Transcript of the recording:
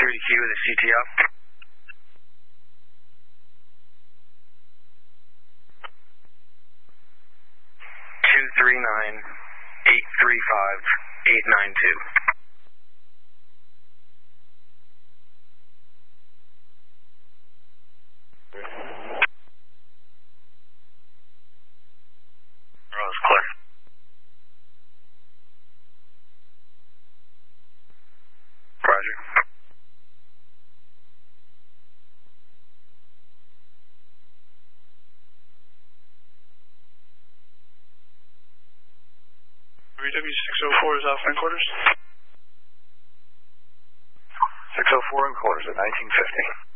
30Q with a CTO. 239-835-892. Rose, clear. Roger. WW604 is off in quarters. 604 in quarters at 1950.